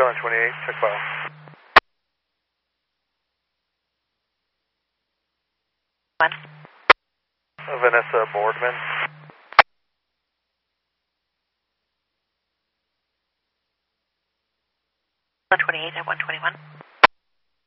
728, check file. Vanessa Boardman. 128 at 121.